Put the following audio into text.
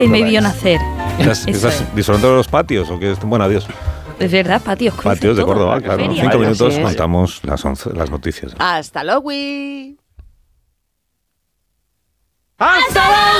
me vio nacer. ¿Estás disfrutando de los patios o qué? Bueno, adiós. Es verdad, patios. Patios de Córdoba, claro. Feria. 5 minutos, sí. contamos las noticias. Hasta luego. ¡Hasta luego!